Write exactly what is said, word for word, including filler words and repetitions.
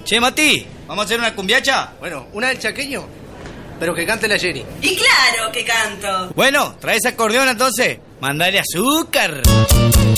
Che, Mati, ¿vamos a hacer una cumbiacha? Bueno, una del chaqueño, pero que cante la Jenny. Y claro que canto. Bueno, trae ese acordeón entonces. Mandale azúcar.